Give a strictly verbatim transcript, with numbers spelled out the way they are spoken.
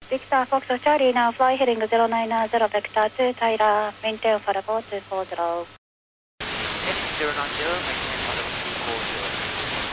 Victor Foxtrot Charlie, now fly heading zero nine zero vector two Tyler, maintain for about two four zero. Yes, zero nine zero, maintain for two four zero.